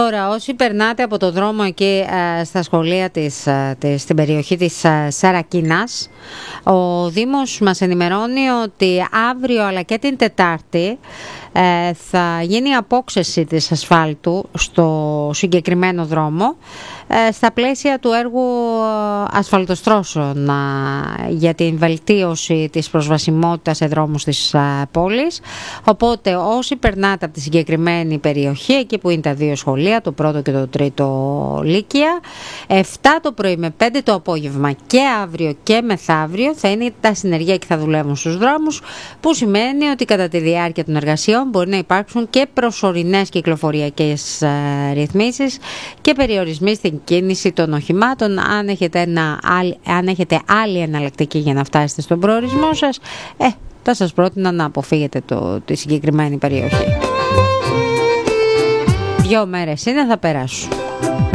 Τώρα, όσοι περνάτε από το δρόμο εκεί στα σχολεία στην περιοχή της Σαρακίνας, ο Δήμος μας ενημερώνει ότι αύριο αλλά και την Τετάρτη θα γίνει απόξεση της ασφάλτου στο συγκεκριμένο δρόμο στα πλαίσια του έργου ασφαλτοστρώσεων για την βελτίωση της προσβασιμότητας σε δρόμους της πόλης. Οπότε όσοι περνάτε από τη συγκεκριμένη περιοχή, εκεί που είναι τα δύο σχολεία, το πρώτο και το τρίτο λύκεια, 7 το πρωί με 5 το απόγευμα και αύριο και μεθαύριο θα είναι τα συνεργεία και θα δουλεύουν στους δρόμους, που σημαίνει ότι κατά τη διάρκεια των εργασιών μπορεί να υπάρξουν και προσωρινές κυκλοφοριακές ρυθμίσεις και περιορισμοί στην κίνηση των οχημάτων. Αν έχετε άλλη εναλλακτική για να φτάσετε στον προορισμό σας, θα σας πρότεινα να αποφύγετε τη συγκεκριμένη περιοχή. 2 μέρες είναι, θα περάσουν.